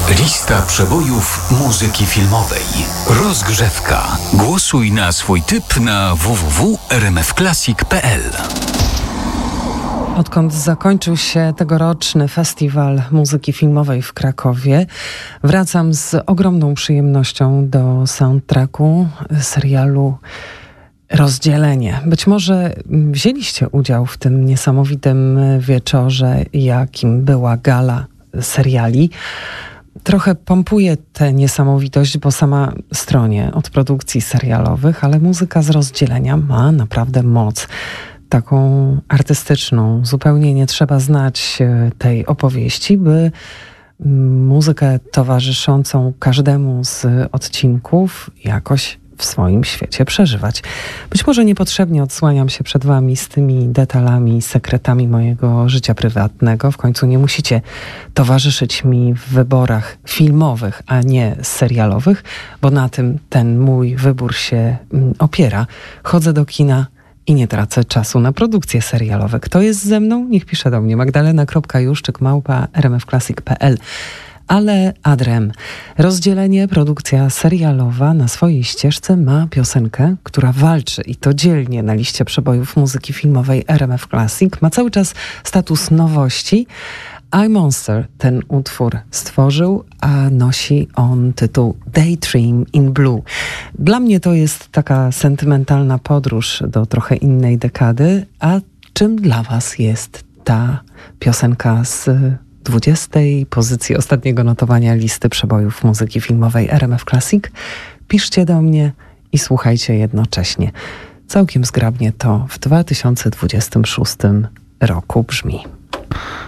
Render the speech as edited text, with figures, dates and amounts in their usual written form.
Lista przebojów muzyki filmowej. Rozgrzewka. Głosuj na swój typ na www.rmfclassic.pl. Odkąd zakończył się tegoroczny Festiwal Muzyki Filmowej w Krakowie, wracam z ogromną przyjemnością do soundtracku serialu Rozdzielenie. Być może wzięliście udział w tym niesamowitym wieczorze, jakim była gala seriali. Trochę pompuję tę niesamowitość, bo sama stronię od produkcji serialowych, ale muzyka z Rozdzielenia ma naprawdę moc. Taką artystyczną. Zupełnie nie trzeba znać tej opowieści, by muzykę towarzyszącą każdemu z odcinków jakoś w swoim świecie przeżywać. Być może niepotrzebnie odsłaniam się przed wami z tymi detalami, sekretami mojego życia prywatnego. W końcu nie musicie towarzyszyć mi w wyborach filmowych, a nie serialowych, bo na tym ten mój wybór się opiera. Chodzę do kina i nie tracę czasu na produkcje serialowe. Kto jest ze mną? Niech pisze do mnie. magdalena.juszczyk@rmfclassic.pl. Ale adrem. Rozdzielenie, produkcja serialowa na swojej ścieżce ma piosenkę, która walczy i to dzielnie na liście przebojów muzyki filmowej RMF Classic. Ma cały czas status nowości. I Monster ten utwór stworzył, a nosi on tytuł Daydream in Blue. Dla mnie to jest taka sentymentalna podróż do trochę innej dekady, a czym dla was jest ta piosenka z 20. pozycji ostatniego notowania listy przebojów muzyki filmowej RMF Classic? Piszcie do mnie i słuchajcie jednocześnie. Całkiem zgrabnie to w 2026 roku brzmi.